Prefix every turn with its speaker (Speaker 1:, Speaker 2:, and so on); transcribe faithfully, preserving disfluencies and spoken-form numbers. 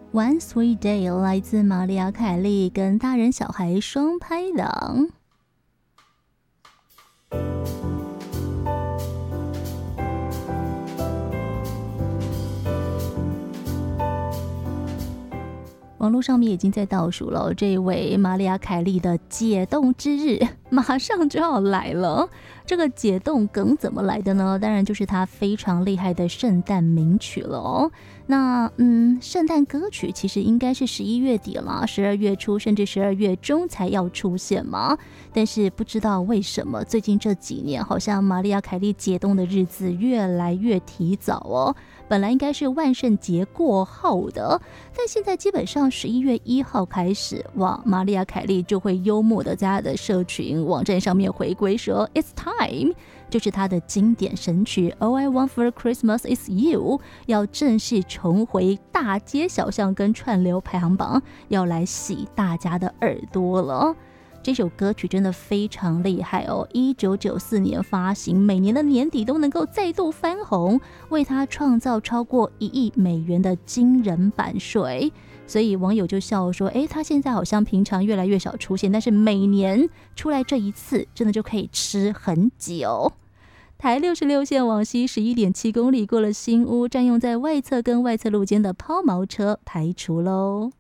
Speaker 1: One Sweet Day 来自玛丽亚凯莉，跟大人小孩双拍档。网络上面已经在倒数了，这位玛丽亚凯莉的解冻之日马上就要来了。这个解冻梗怎么来的呢？当然就是她非常厉害的圣诞名曲了哦。那嗯，圣诞歌曲其实应该是十一月底了，十二月初甚至十二月中才要出现嘛。但是不知道为什么最近这几年，好像玛丽亚凯莉解冻的日子越来越提早哦。本来应该是万圣节过后的，但现在基本上十一月一号开始，哇，玛丽亚凯莉就会幽默的在她的社群网站上面回归说 It's time， 就是她的经典神曲 All I Want for Christmas is You 要正式重回大街小巷跟串流排行榜，要来洗大家的耳朵了。这首歌曲真的非常厉害哦，一九九四年发行，每年的年底都能够再度翻红，为它创造超过一亿美元的惊人版税。所以网友就笑说，诶，他现在好像平常越来越少出现，但是每年出来这一次，真的就可以吃很久。台六十六线往西 十一点七公里，过了新屋，占用在外侧跟外侧路间的抛锚车排除喽。